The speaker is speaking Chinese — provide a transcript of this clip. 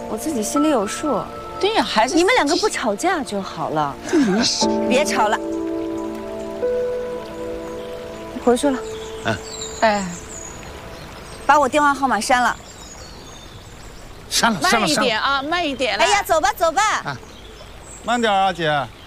我自己心里有数。 对呀，孩子， 你们两个不吵架就好了。别吵了，回去了。 哎， 把我电话号码删了。 删了。 慢一点啊，慢一点。 哎呀，走吧走吧。 慢点啊，姐。